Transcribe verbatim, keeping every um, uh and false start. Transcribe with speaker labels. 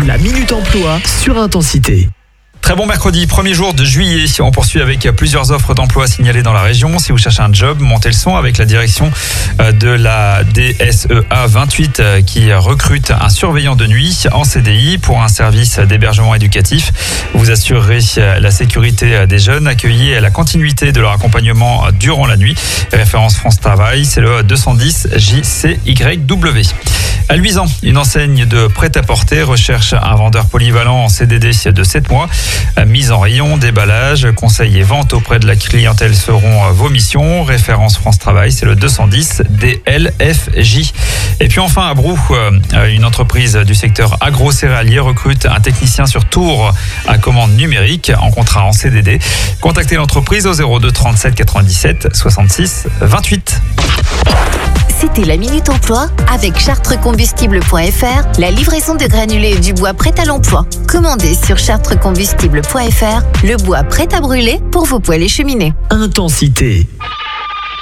Speaker 1: La Minute Emploi sur Intensité.
Speaker 2: Très bon mercredi, premier jour de juillet. On poursuit avec plusieurs offres d'emploi signalées dans la région. Si vous cherchez un job, montez le son avec la direction de la D S E A vingt-huit qui recrute un surveillant de nuit en C D I pour un service d'hébergement éducatif. Vous assurerez la sécurité des jeunes, accueillis la continuité de leur accompagnement durant la nuit. Référence France Travail, c'est le deux cent dix J C Y W. À Luisan, une enseigne de prêt-à-porter recherche un vendeur polyvalent en C D D de sept mois. Mise en rayon, déballage, conseil et vente auprès de la clientèle seront vos missions. Référence France Travail, c'est le deux cent dix D L F J. Et puis enfin à Brou, une entreprise du secteur agro-céréalier recrute un technicien sur tour à commande numérique en contrat en C D D. Contactez l'entreprise au zéro deux trente-sept quatre-vingt-dix-sept soixante-six vingt-huit.
Speaker 3: C'était la Minute Emploi avec chartrecombustible point F R, la livraison de granulés et du bois prêt à l'emploi. Commandez sur chartrecombustible point F R le bois prêt à brûler pour vos poêles et cheminées.
Speaker 1: Intensité.